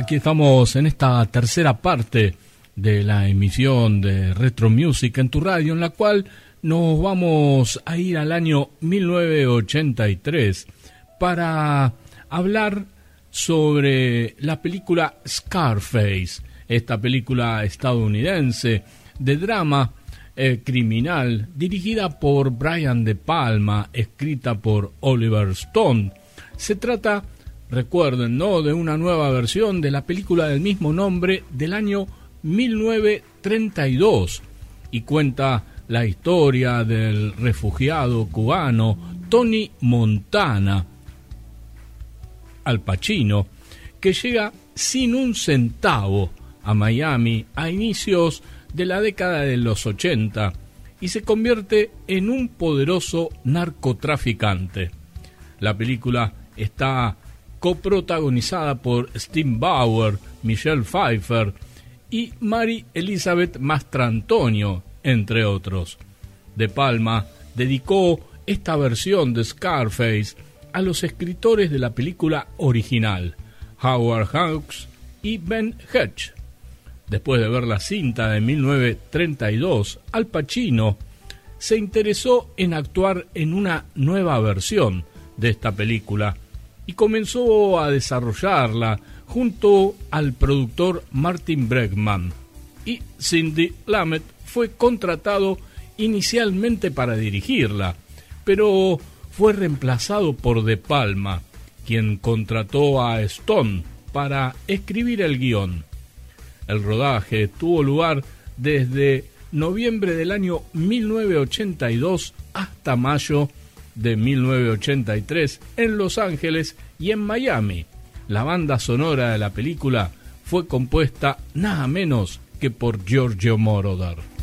Aquí estamos en esta tercera parte de la emisión de Retro Music en tu radio, en la cual nos vamos a ir al año 1983 para hablar sobre la película Scarface, esta película estadounidense de drama criminal, dirigida por Brian De Palma, escrita por Oliver Stone. Se trata, recuerden, ¿no?, de una nueva versión de la película del mismo nombre del año 1932 y cuenta la historia del refugiado cubano Tony Montana, Al Pacino, que llega sin un centavo a Miami a inicios de la década de los 80 y se convierte en un poderoso narcotraficante. La película está coprotagonizada por Steve Bauer, Michelle Pfeiffer y Mary Elizabeth Mastrantonio, entre otros. De Palma dedicó esta versión de Scarface a los escritores de la película original, Howard Hawks y Ben Hedge. Después de ver la cinta de 1932, Al Pacino se interesó en actuar en una nueva versión de esta película y comenzó a desarrollarla junto al productor Martin Bregman, y Cindy Lumet fue contratado inicialmente para dirigirla, pero fue reemplazado por De Palma, quien contrató a Stone para escribir el guión. El rodaje tuvo lugar desde noviembre del año 1982 hasta mayo de 1983 en Los Ángeles y en Miami. La banda sonora de la película fue compuesta nada menos que por Giorgio Moroder.